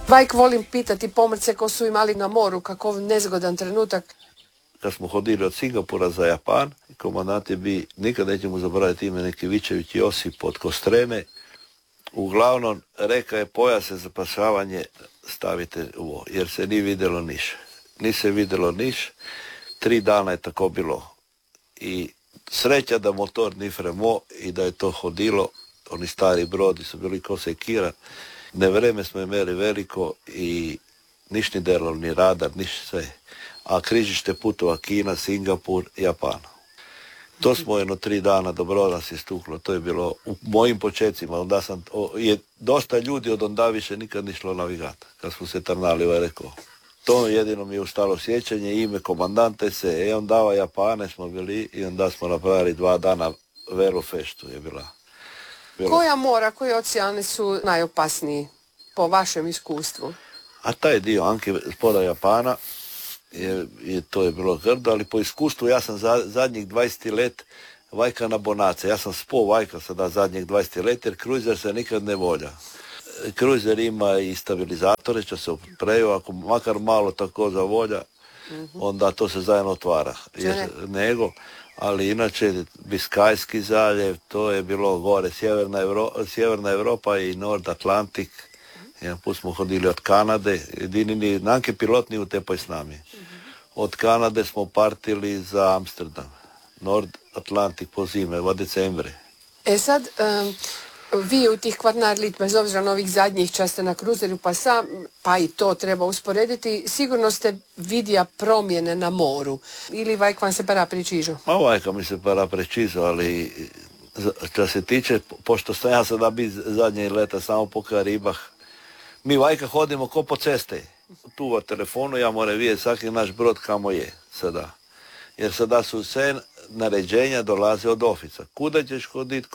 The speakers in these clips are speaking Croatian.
Vajk, volim pitati pomorce ko su imali na moru kakov nezgodan trenutak. Kad smo hodili od Singapura za Japan, komandant je bi, nikad nećemo zaboraviti ime, Nekivičević Josip od Kostrene. Uglavnom, reka je pojase za spašavanje stavite u ovo, jer se nije vidjelo niš. Ni se vidjelo niš, 3 dana je tako bilo. I sreća da motor ni fremo i da je to hodilo, oni stari brodi su bili ko sekira. Ne vreme smo imali veliko i niš ni delalo, ni radar, niš sve. A križište putova Kina, Singapur, Japan. To smo jedno 3 dana do broda si stuklo, to je bilo u mojim počecima, onda je dosta ljudi od onda više nikad ni šlo navigata, kad smo se trnali, rekao. To jedino mi je ustalo sjećanje, ime komandante se, on dava Japane smo bili i onda smo napravili 2 dana velu feštu je bila. Koja mora, koji oceani su najopasniji po vašem iskustvu? A taj dio Anke spoda Japana, to je bilo grdo, ali po iskustvu ja sam zadnjih 20 let vajka na bonace. Ja sam spo vajka sada zadnjih 20 let jer kruizer se nikad ne volja. Kruizer ima i stabilizatore, će se preju, ako makar malo tako zavolja, onda to se zajedno otvara. Ali inače Biskajski zaljev, to je bilo gore, Sjeverna Europa i Nord Atlantik. Jedan put smo hodili od Kanade, jedini nanke pilotni u tepoj s nami. Od Kanade smo partili za Amsterdam, Nord Atlantik po zime, v decembre. Sad, vi u tih Kvarnarlit, bez obzira na ovih zadnjih časte na kruzeru, pa i to treba usporediti, sigurno ste vidja promjene na moru. Ili vajk vam se para prečižu? Vajka mi se para prečižu, ali što se tiče, pošto sam ja sada biti zadnje leta samo po Karibah, mi vajka hodimo ko po ceste. Tu u telefonu ja moram vidjeti svaki naš brod kamo je sada. Jer sada su sve naređenja dolaze od ofica. Kuda ćeš hoditi,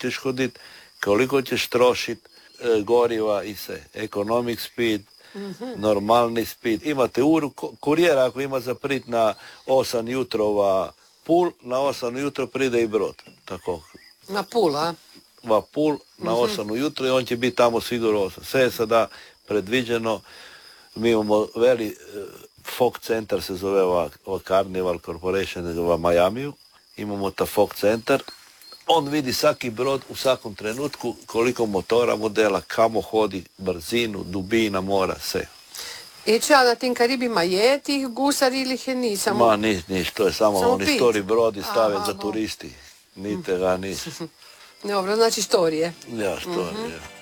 koliko ćeš trošiti goriva i sve. Economic speed, normalni speed. Imate uru, kurijera ako ima zaprit na 8 jutrova pul, na 8 jutro pride i brod. Tako. Na pul, a? Pul na 8 ujutro i on će biti tamo sigurno 8. Sve je sada predviđeno. Mi imamo Fog Center, se zove ova Carnival Corporation u Majamiju. Imamo ta Fog Center. On vidi svaki brod u svakom trenutku, koliko motora, modela, kamo hodi, brzinu, dubina mora, sve. I če, na tim Karibima je tih gusari ili je nisam? Ma, niš, to je samo oni stori brodi stave za turisti. Nite ga, niš. Dobro, znači storije. Ja, storije.